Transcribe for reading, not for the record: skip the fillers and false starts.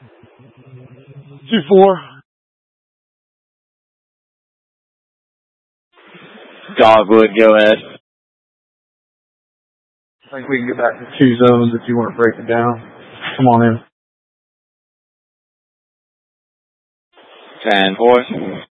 2-4. Dogwood, go ahead. I think we can get back to 2 zones if you want to break it down. Come on in. 10-4.